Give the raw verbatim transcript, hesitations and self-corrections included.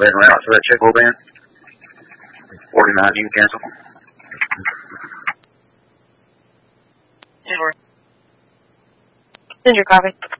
go ahead and route to that check will band. forty-nine, you can cancel. Send your copy.